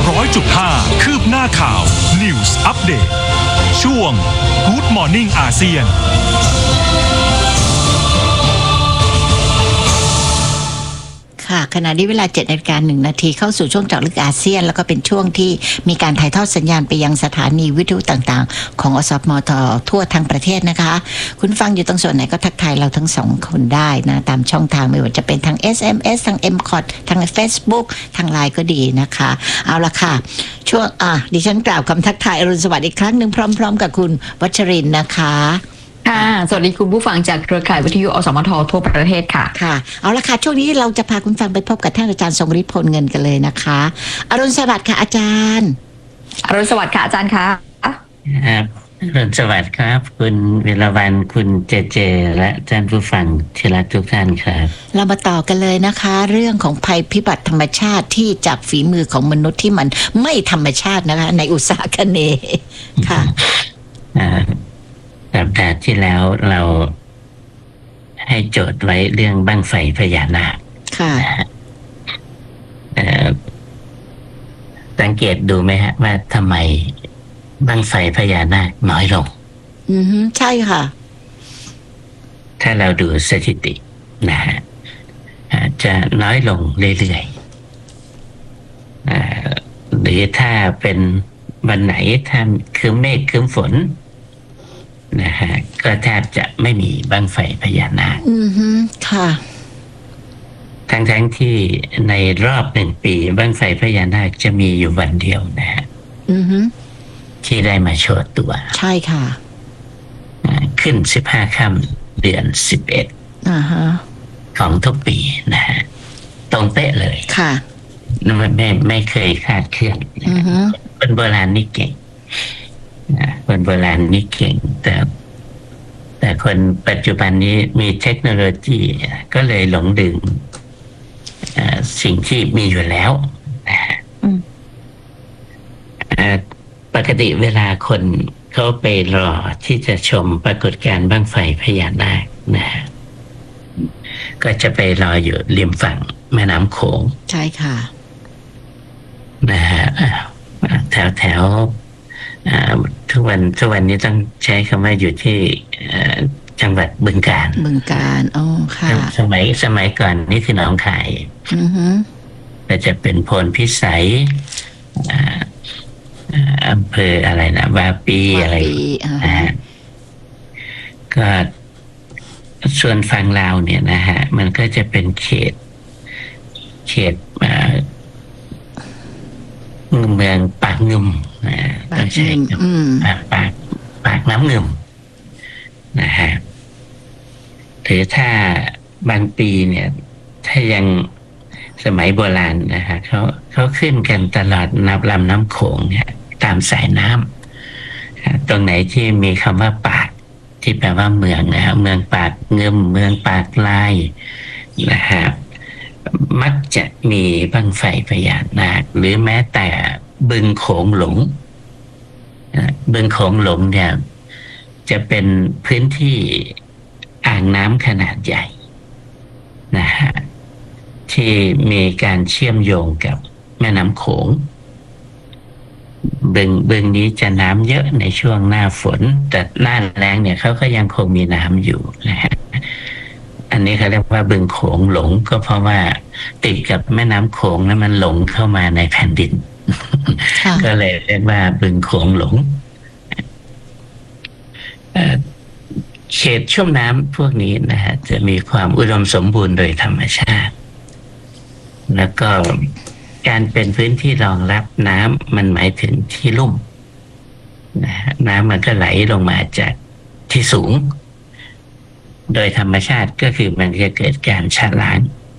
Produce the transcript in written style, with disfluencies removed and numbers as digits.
100.5 คืบหน้าข่าว News Update ช่วง Good Morning อาเซียนค่ะขณะนี้เวลา 7:01 น.เข้าสู่ช่วงเจาะลึกอาเซียนแล้วก็เป็นช่วงที่มีการถ่ายทอดสัญญาณไปยังสถานีวิทยุต่างๆของอสมททั่วทั้งประเทศนะคะคุณฟังอยู่ตรงส่วนไหนก็ทักทายเราทั้งสองคนได้นะตามช่องทางไม่ว่าจะเป็นทาง SMS ทาง MCOT ทาง Facebook ทาง LINE ก็ดีนะคะเอาละค่ะช่วงดิฉันกล่าวคำทักทายอรุณสวัสดิ์อีกครั้งหนึ่งพร้อมๆกับคุณวัชรินทร์นะคะค่ะสวัสดีคุณผู้ฟังจากเครือข่ายวิทยุอสมททั่วประเทศค่ะค่ะเอาละค่ะช่วงนี้เราจะพาคุณฟังไปพบกับท่านอาจารย์ทรงฤทธิ์พลเงินกันเลยนะคะอรุณสวัสดิ์ค่ะอาจารย์อรุณสวัสดิ์ค่ะอาจารย์คะครับอรุณสวัสดิ์ครับคุณวิรวรรณคุณเจและท่านผู้ฟังที่รักทุกท่านครับเรามาต่อกันเลยนะคะเรื่องของภัยพิบัติธรรมชาติที่จากฝีมือของมนุษย์ที่มันไม่ธรรมชาตินะคะในอุตสาหคเนค่ะสัปดาห์ที่แล้วเราให้โจทย์ไว้เรื่องบั้งไฟพญานาคค่ะสังเกตดูไหมฮะว่าทำไมบั้งไฟพญานาคน้อยลงใช่ค่ะถ้าเราดูสถิตินะฮะจะน้อยลงเรื่อยๆหรือถ้าเป็นวันไหนถ้าคืนเมฆคืนฝนนะฮะก็แทบจะไม่มีบั้งไฟพญานาคค่ะทั้งที่ในรอบ1 ปีบั้งไฟพญานาคจะมีอยู่วันเดียวนะฮะที่ได้มาโชว์ตัวใช่ค่ะขึ้น15 ค่ำเดือน11ของทุกปีนะฮะตรงเป๊ะเลยค่ะไม่เคยคาดเคลื่อนคนโบราณนี่เก่งคนโบราณนี่เก่งแต่คนปัจจุบันนี้มีเทคโนโลยีก็เลยหลงลืมสิ่งที่มีอยู่แล้วปกติเวลาคนเขาไปรอที่จะชมปรากฏการณ์บั้งไฟพญานาคนะก็จะไปรออยู่ริมฝั่งแม่น้ำโขงใช่ค่ะนะฮะแถวทุกวันนี้ต้องใช้คำว่าอยู่ที่จังหวัดบึงกาฬอ๋อค่ะสมัยก่อนนี่คือหนองคายก็จะเป็นโพนพิสัยอำเภออะไรนะวาปีอะไรก็ส่วนฝั่งลาวเนี่ยนะฮะมันก็จะเป็นเขตเมืองปากงึมต้องใช้ปากน้ำงึมนะฮะหรือถ้าบางปีเนี่ยถ้ายังสมัยโบราณนะฮะเขาขึ้นกันตลอดลำน้ำโขงเนี่ยตามสายน้ำตรงไหนที่มีคำว่าปากที่แปลว่าเมืองนะฮะเมืองปากเงิมเมืองปากลายนะฮะมักจะมีบั้งไฟพญานาคหรือแม้แต่บึงโขงหลงบึงโขงหลงเนี่ยจะเป็นพื้นที่อ่างน้ำขนาดใหญ่นะฮะที่มีการเชื่อมโยงกับแม่น้ำโขงบึงนี้จะน้ำเยอะในช่วงหน้าฝนแต่หน้าแล้งเนี่ยเขาก็ยังคงมีน้ำอยู่นะฮะอันนี้เขาเรียกว่าบึงโขงหลงก็เพราะว่าติดกับแม่น้ำโขงแล้วมันหลงเข้ามาในแผ่นดินก็เลยเรียกว่าบึงโขงหลงเขตชุ่มน้ำพวกนี้นะฮะจะมีความอุดมสมบูรณ์โดยธรรมชาติแล้วก็การเป็นพื้นที่รองรับน้ำมันหมายถึงที่ลุ่มนะฮะน้ำมันก็ไหลลงมาจากที่สูงโดยธรรมชาติก็คือมันจะเกิดการชะล้าง